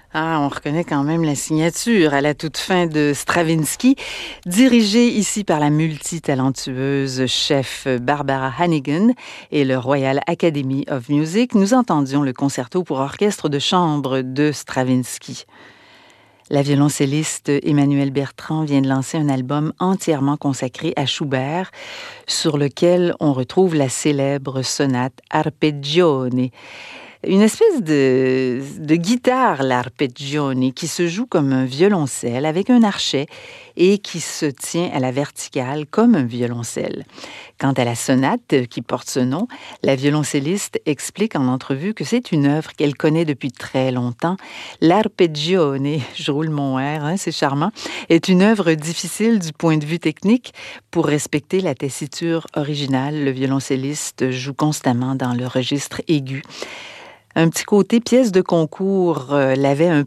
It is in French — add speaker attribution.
Speaker 1: Ah, on reconnaît quand même la signature à la toute fin de Stravinsky, dirigée ici par la multitalentueuse chef Barbara Hannigan et le Royal Academy of Music. Nous entendions le concerto pour orchestre de chambre de Stravinsky. La violoncelliste Emmanuelle Bertrand vient de lancer un album entièrement consacré à Schubert, sur lequel on retrouve la célèbre sonate Arpeggione. Une espèce de guitare, l'arpeggione, qui se joue comme un violoncelle avec un archet et qui se tient à la verticale comme un violoncelle. Quant à la sonate qui porte ce nom, la violoncelliste explique en entrevue que c'est une œuvre qu'elle connaît depuis très longtemps. L'arpeggione, je roule mon R, c'est charmant, est une œuvre difficile du point de vue technique. Pour respecter la tessiture originale, le violoncelliste joue constamment dans le registre aigu. Un petit côté pièce de concours l'avait un